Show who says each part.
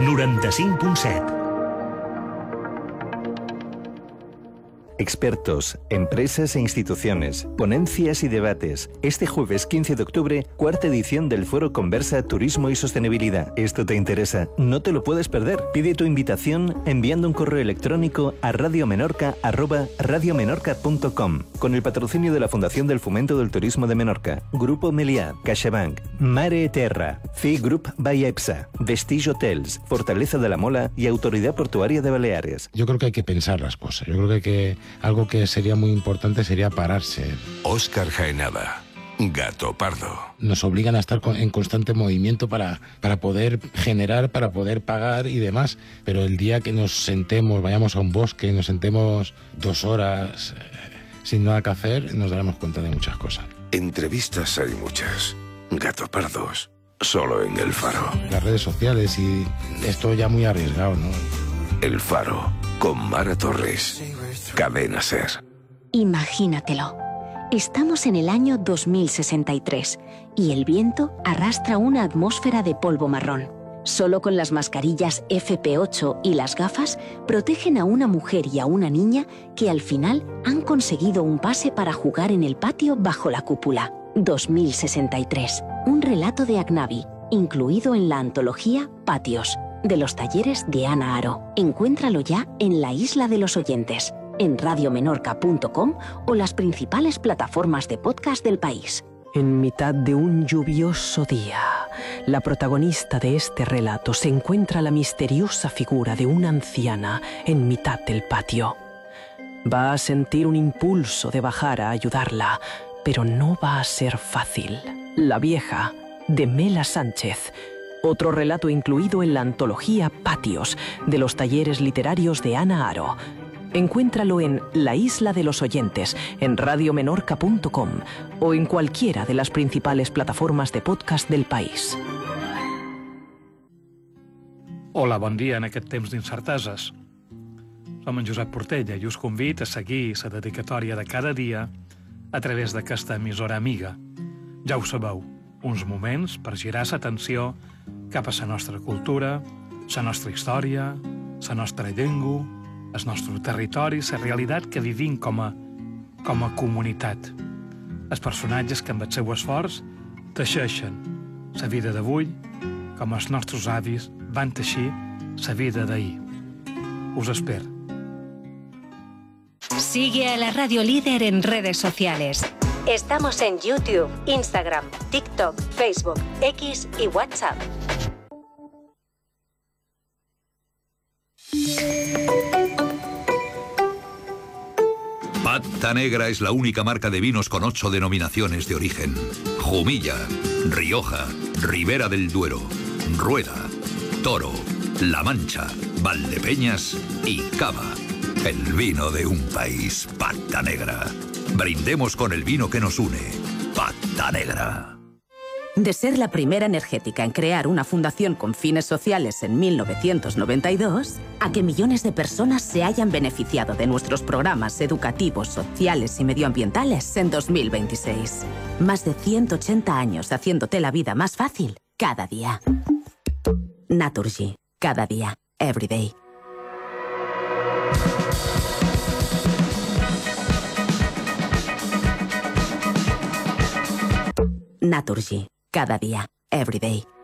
Speaker 1: 95.7.
Speaker 2: Expertos, empresas e instituciones, ponencias y debates. Este jueves 15 de octubre, cuarta edición del Foro Conversa Turismo y Sostenibilidad. ¿Esto te interesa? No te lo puedes perder. Pide tu invitación enviando un correo electrónico a radiomenorca@radiomenorca.com con el patrocinio de la Fundación del Fomento del Turismo de Menorca, Grupo Meliá, CaixaBank, Mare Terra, FI Group by EPSA, Vestige Hotels, Fortaleza de la Mola y Autoridad Portuaria de Baleares.
Speaker 3: Yo creo que hay que pensar las cosas. Yo creo que algo que sería muy importante sería pararse.
Speaker 4: Óscar Jaenada, Gato Pardo.
Speaker 3: Nos obligan a estar en constante movimiento para poder generar, para poder pagar y demás. Pero el día que nos sentemos, vayamos a un bosque y nos sentemos 2 horas sin nada que hacer, nos daremos cuenta de muchas cosas.
Speaker 4: Entrevistas hay muchas. Gato Pardos, solo en El Faro.
Speaker 3: Las redes sociales y esto ya muy arriesgado, ¿no?
Speaker 4: El Faro, con Mara Torres. Cadena Ser.
Speaker 5: Imagínatelo. Estamos en el año 2063 y el viento arrastra una atmósfera de polvo marrón. Solo con las mascarillas FP8 y las gafas protegen a una mujer y a una niña que al final han conseguido un pase para jugar en el patio bajo la cúpula. 2063. Un relato de Agnavi, incluido en la antología Patios, de los talleres de Ana Aro. Encuéntralo ya en la Isla de los Oyentes, en radiomenorca.com o las principales plataformas de podcast del país.
Speaker 6: En mitad de un lluvioso día, la protagonista de este relato se encuentra la misteriosa figura de una anciana en mitad del patio. Va a sentir un impulso de bajar a ayudarla, pero no va a ser fácil. La vieja, de Mela Sánchez. Otro relato incluido en la antología Patios, de los talleres literarios de Ana Aro. Encuéntralo en La Isla de los Oyentes, en radiomenorca.com o en cualquiera de las principales plataformas de podcast del país.
Speaker 7: Hola, bon dia en aquest temps d'incerteses. Som en Josep Portella i us convido a seguir la dedicatòria de cada dia a través d'aquesta emissora amiga. Ja ho sabeu, uns moments per girar l'atenció cap a la nostra cultura, la nostra història, la nostra llengua, el nostre territori, la realitat que vivim com a comunitat. Els personatges que amb el seu esforç teixeixen la vida d'avui com els nostres avis van teixir la vida d'ahir. Us espero.
Speaker 8: Sigue a la Radio Líder en redes sociales. Estamos en YouTube, Instagram, TikTok, Facebook, X y WhatsApp.
Speaker 9: Pata Negra es la única marca de vinos con 8 denominaciones de origen. Jumilla, Rioja, Ribera del Duero, Rueda, Toro, La Mancha, Valdepeñas y Cava. El vino de un país. Pata Negra. Brindemos con el vino que nos une. Pata Negra.
Speaker 10: De ser la primera energética en crear una fundación con fines sociales en 1992, a que millones de personas se hayan beneficiado de nuestros programas educativos, sociales y medioambientales en 2026. Más de 180 años haciéndote la vida más fácil cada día. Naturgy. Cada día. Every day. Naturgy. Cada día. Every day.